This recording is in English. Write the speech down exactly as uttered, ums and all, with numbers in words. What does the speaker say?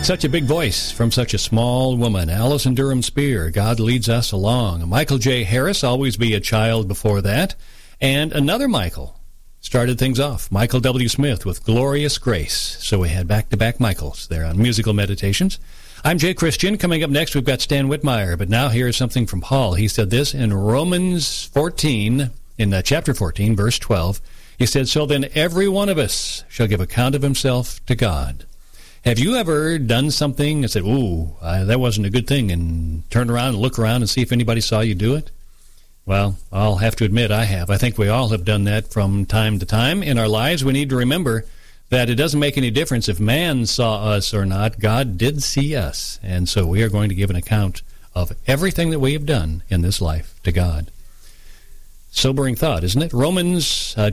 Such a big voice from such a small woman. Allison Durham Spear, God Leads Us Along. Michael J. Harris, Always Be a Child before that. And another Michael started things off. Michael W. Smith with Glorious Grace. So we had back-to-back Michaels there on Musical Meditations. I'm Jay Christian. Coming up next, we've got Stan Whitmire. But now here's something from Paul. He said this in Romans fourteen, in uh, chapter fourteen, verse twelve. He said, so then every one of us shall give account of himself to God. Have you ever done something and said, ooh, uh, that wasn't a good thing, and turn around and look around and see if anybody saw you do it? Well, I'll have to admit I have. I think we all have done that from time to time in our lives. We need to remember that it doesn't make any difference if man saw us or not. God did see us, and so we are going to give an account of everything that we have done in this life to God. Sobering thought, isn't it? Romans uh,